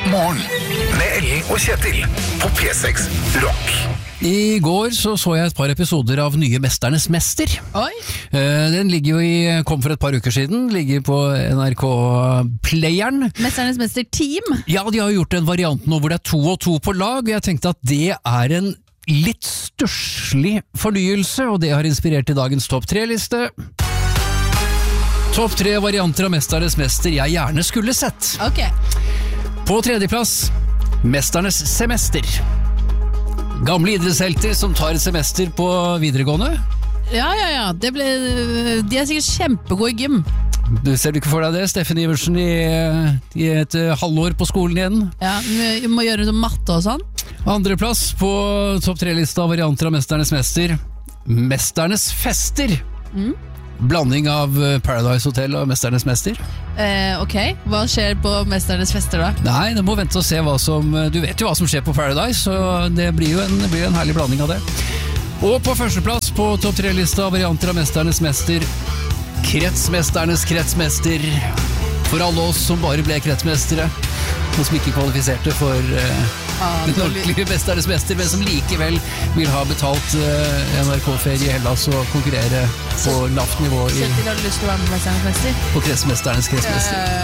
Morgen med Ellen og Kjetil på P6 Rock. I går så jeg et par episoder av nye Mesternes Mester. Oi. Den ligger jo kom for et par uker siden, ligger på NRK-playeren. Mesternes Mester Team. Ja, de har gjort en variant nå hvor det er 2 og 2 på lag, og jeg tenkte at det er en litt stusslig fornyelse, og det har inspirert til dagens topp 3-liste. Topp 3 varianter av Mesternes Mester jeg gjerne skulle sett. Ok. På tredjeplass, Mesternes Semester. Gamle idrettshelter som tar et semester på videregående. Ja. De er sikkert kjempegode i gym. Du ser du ikke for deg det? Steffen Iversen i et halvår på skolen igjen. Ja, vi må gjøre sånn matte og sånn. Andreplass på topp 3-lista varianter av Mesternes Mester. Mesternes Fester. Blanding av Paradise Hotel og Mesternes Mester. Ok, hva skjer på Mesternes Fester da? Nei, du må vente og se hva som... Du vet jo hva som skjer på Paradise, så det blir jo en herlig blanding av det. Og på førsteplass på topp 3-lista varianter av Mesternes Mester, Kretsmesternes kretsmester. For alle oss som bare ble kretsmestere, og som ikke kvalifiserte for den ordentlige Mesternes Mester, men som likevel vil ha betalt NRK-ferie i Hellas og konkurrere på lavt nivå Kjetil, har du lyst til å være med Mesternes Mester? på Kretsmesternes kretsmester.